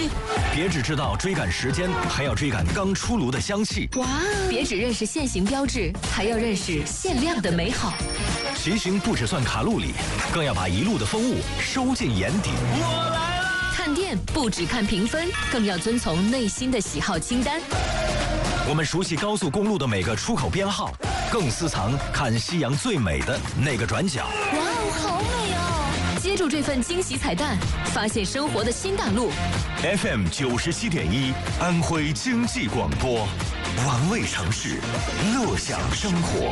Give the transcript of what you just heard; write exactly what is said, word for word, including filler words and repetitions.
别只知道追赶时间，还要追赶刚出炉的香气。 哇！别只认识限行标志，还要认识限量的美好。 骑行不只算卡路里，更要把一路的风物收进眼底。 我来了！ 看店不只看评分，更要遵从内心的喜好清单。 我们熟悉高速公路的每个出口编号，更私藏看夕阳最美的那个转角。 哇哦，好美哦！接住这份惊喜彩蛋，发现生活的新大陆。 F M 九十七点一，安徽经济广播，玩味城市，乐享生活。